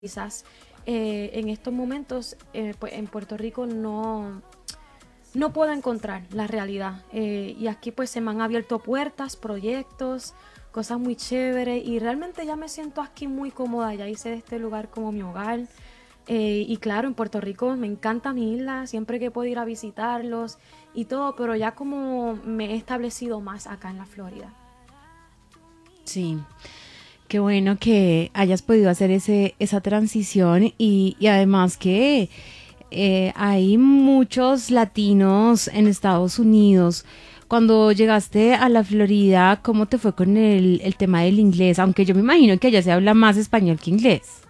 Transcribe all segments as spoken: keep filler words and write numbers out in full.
quizás eh, en estos momentos eh, pues en Puerto Rico no, no puedo encontrar la realidad. Eh, y aquí pues se me han abierto puertas, proyectos, cosas muy chéveres y realmente ya me siento aquí muy cómoda, ya hice de este lugar como mi hogar. Eh, y claro, en Puerto Rico me encanta mi isla, siempre que puedo ir a visitarlos y todo, pero ya como me he establecido más acá en la Florida. Sí, qué bueno que hayas podido hacer ese, esa transición y, y además que eh, hay muchos latinos en Estados Unidos. Cuando llegaste a la Florida, ¿cómo te fue con el, el tema del inglés? Aunque yo me imagino que allá se habla más español que inglés.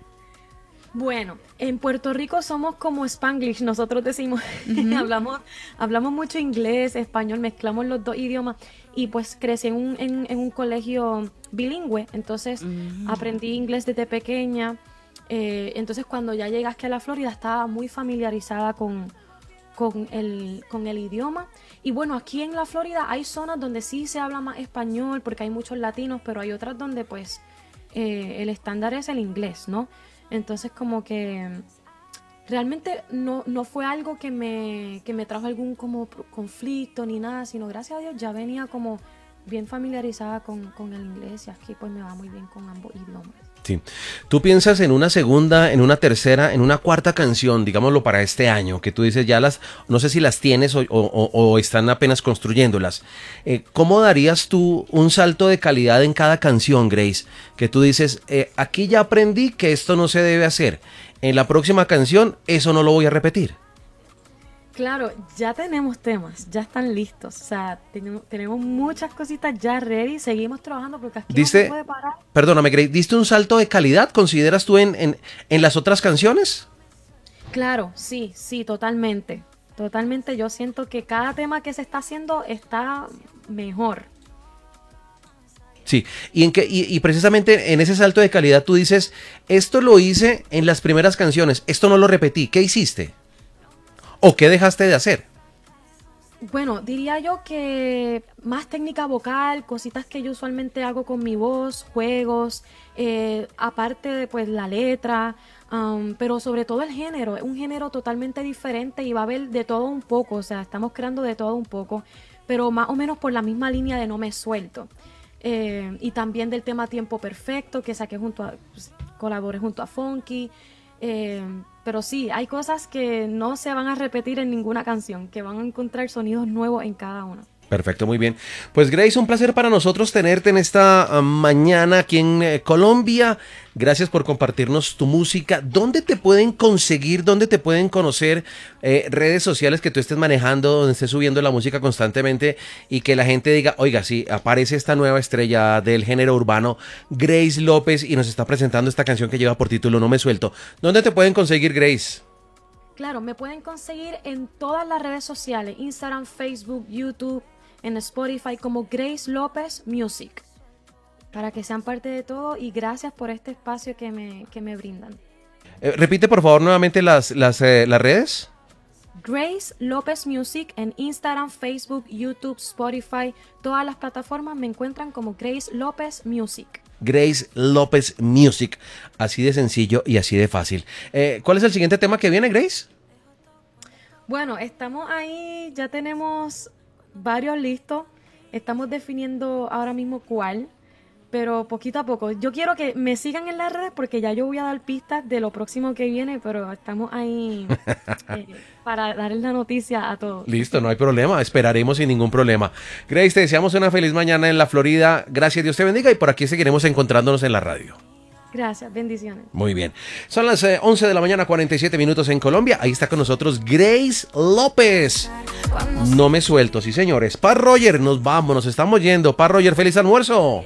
Bueno, en Puerto Rico somos como Spanglish, nosotros decimos, Uh-huh. hablamos, hablamos mucho inglés, español, mezclamos los dos idiomas y pues crecí en un, en, en un colegio bilingüe, entonces Uh-huh. aprendí inglés desde pequeña, eh, entonces cuando ya llegué aquí a la Florida estaba muy familiarizada con, con, el, con el idioma y bueno, aquí en la Florida hay zonas donde sí se habla más español porque hay muchos latinos, pero hay otras donde pues eh, el estándar es el inglés, ¿no? Entonces como que realmente no, no fue algo que me, que me trajo algún como conflicto ni nada, sino gracias a Dios ya venía como bien familiarizada con, con el inglés y aquí pues me va muy bien con ambos idiomas. Sí. Tú piensas en una segunda, en una tercera, en una cuarta canción, digámoslo para este año, que tú dices ya las, no sé si las tienes o, o, o están apenas construyéndolas. Eh, ¿Cómo darías tú un salto de calidad en cada canción, Grace? Que tú dices, eh, aquí ya aprendí que esto no se debe hacer. En la próxima canción, eso no lo voy a repetir. Claro, ya tenemos temas, ya están listos, o sea, tenemos, tenemos muchas cositas ya ready, seguimos trabajando porque aquí no se Diste, puede parar. perdóname, Grace, ¿diste un salto de calidad, consideras tú, en, en, en las otras canciones? Claro, sí, sí, totalmente, totalmente yo siento que cada tema que se está haciendo está mejor. Sí, y, en que, y, y precisamente en ese salto de calidad tú dices, esto lo hice en las primeras canciones, esto no lo repetí, ¿qué hiciste? ¿O qué dejaste de hacer? Bueno, diría yo que más técnica vocal, cositas que yo usualmente hago con mi voz, juegos, eh, aparte de pues la letra, um, pero sobre todo el género, es un género totalmente diferente y va a haber de todo un poco, o sea, estamos creando de todo un poco, pero más o menos por la misma línea de No Me Suelto. Eh, y también del tema Tiempo Perfecto, que saqué junto a, pues, colaboré junto a Funky. Eh, pero sí, hay cosas que no se van a repetir en ninguna canción, que van a encontrar sonidos nuevos en cada una. Perfecto, muy bien. Pues Grace, un placer para nosotros tenerte en esta uh, mañana aquí en eh, Colombia. Gracias por compartirnos tu música. ¿Dónde te pueden conseguir? ¿Dónde te pueden conocer? Eh, redes sociales que tú estés manejando, donde estés subiendo la música constantemente y que la gente diga, oiga, sí, aparece esta nueva estrella del género urbano, Grace López, y nos está presentando esta canción que lleva por título No Me Suelto. ¿Dónde te pueden conseguir, Grace? Claro, me pueden conseguir en todas las redes sociales, Instagram, Facebook, YouTube, en Spotify como Grace López Music, para que sean parte de todo y gracias por este espacio que me, que me brindan. Eh, repite por favor nuevamente las, las, eh, las redes. Grace López Music en Instagram, Facebook, YouTube, Spotify, todas las plataformas me encuentran como Grace López Music. Grace López Music, así de sencillo y así de fácil. Eh, ¿Cuál es el siguiente tema que viene, Grace? Bueno, estamos ahí, ya tenemos varios listos, estamos definiendo ahora mismo cuál, pero poquito a poco. Yo quiero que me sigan en las redes porque ya yo voy a dar pistas de lo próximo que viene, pero estamos ahí eh, para darles la noticia a todos. Listo, no hay problema, esperaremos sin ningún problema. Grace, te deseamos una feliz mañana en la Florida. Gracias, Dios te bendiga y por aquí seguiremos encontrándonos en la radio. Gracias, bendiciones. Muy bien. Son las eh, once de la mañana, cuarenta y siete minutos en Colombia. Ahí está con nosotros Grace López. No me suelto, sí señores. Pa Roger, nos vamos, nos estamos yendo. Pa Roger, feliz almuerzo.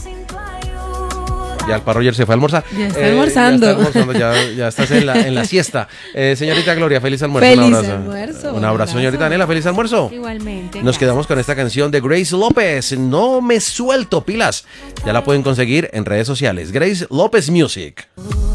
Ya el Pa Roger se fue a almorzar. Ya está Eh, almorzando. Ya, está almorzando ya, ya estás en la, en la siesta. Eh, señorita Gloria, feliz almuerzo. Feliz un abrazo. almuerzo. Un abrazo, señorita Daniela, feliz almuerzo. Igualmente. Nos gracias. quedamos con esta canción de Grace López, No Me Suelto, pilas. Ya la pueden conseguir en redes sociales. Grace López Music.